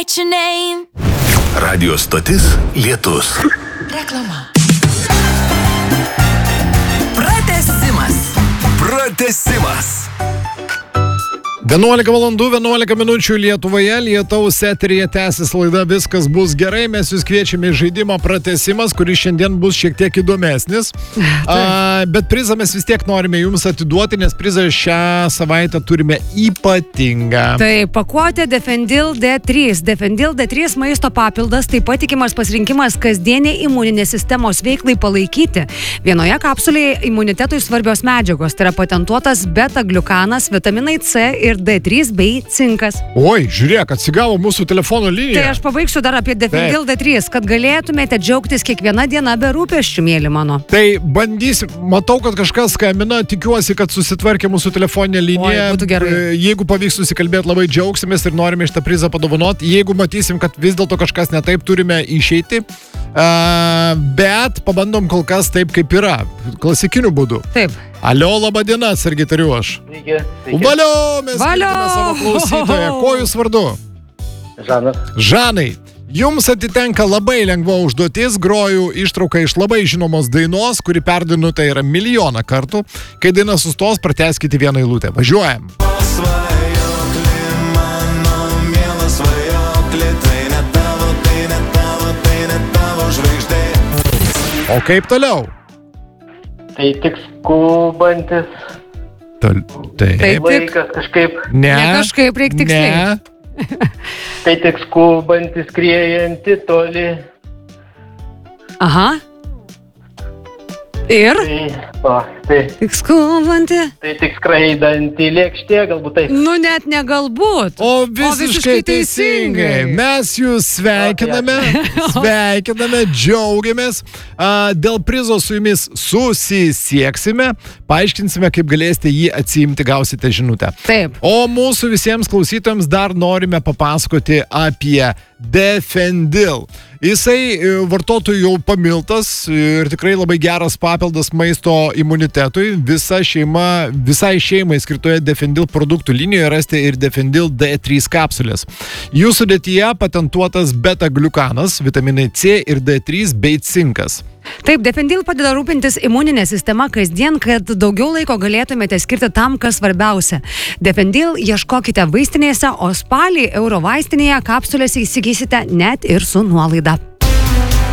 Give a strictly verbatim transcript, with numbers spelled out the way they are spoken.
forget your name. Radio stotis Lietus. Reklama. Pratęsimas. Pratęsimas. vienuolika valandų vienuolika minučių Lietuvoje, Lietaus eteryje tęsis laida Viskas bus gerai. Mes jūs kviečiame į žaidimą Pratęsimas, kuris šiandien bus šiek tiek įdomesnis. A, bet prizą mes vis tiek norime jums atiduoti, nes prizą šią savaitę turime ypatingą. Tai pakuotė Defendil D trys. Defendil D trys maisto papildas, taip pat tikimas pasirinkimas kasdieniai imuninės sistemos veiklai palaikyti. Vienoje kapsulėje imunitetui svarbios medžiagos. Tai yra patentuotas beta-gliukanas, vitaminai C ir D trys bei cinkas. Oi, žiūrėk, atsigavo mūsų telefono linija. Tai aš pabaigsiu dar apie Defendil D trys, kad galėtumėte džiaugtis kiekvieną dieną be rūpesčių, mėly mano. Tai bandysim, matau, kad kažkas skambina, tikiuosi, kad susitvarkė mūsų telefoninę liniją. Oi, būtų gerai. Jeigu pavyks susikalbėti, labai džiaugsimės ir norime šitą prizą padovanoti. Jeigu matysim, kad vis dėlto kažkas netaip, turime išeiti. Uh, bet pabandom kol kas taip, kaip yra. Klasikiniu būdu. Taip. Alio, laba diena, sargi tariu aš. Sveiki, sveiki. Valio, mes Valio! girdime savo klausytoją. Ko jūs vardu? Žanas. Žanai, jums atitenka labai lengva užduotis, groju ištrauką iš labai žinomos dainos, kuri perdinuta yra milijoną kartų. Kai daina sustos, pratęskite vieną eilutę. Važiuojam. O kaip toliau? Tai tik skubantis Tol, taip. Taip. laikas kažkaip. Ne. Ne kažkaip, reik tiksliai. Ne. Tai tik skubantis skriejanti toli. Aha. Ir? Tai, o, tai, Tik skubanti. tai tik skraidanti lėkštė, galbūt tai. Nu net ne galbūt. O visiškai teisingai. Mes jūs sveikiname, sveikiname, džiaugiamės. A, dėl prizo su jumis susisieksime, paaiškinsime, kaip galėsite jį atsiimti, gausite žinutę. Taip. O mūsų visiems klausytojams dar norime papasakoti apie Defendil. Jisai e, vartotojų jau pamiltas ir tikrai labai geras papildas maisto imunitetui. Visa šeima, visai šeimai skirtoje Defendil produktų linijoje rasite ir Defendil D trys kapsulės. Jų sudėtyje patentuotas beta-gliukanas, vitaminai C ir D trys bei cinkas. Taip, Defendil padeda rūpintis imuninė sistema kasdien, kad daugiau laiko galėtumėte skirti tam, kas svarbiausia. Defendil ieškokite vaistinėse, o spalį Euro vaistinėje kapsulėse įsigysite net ir su nuolaida.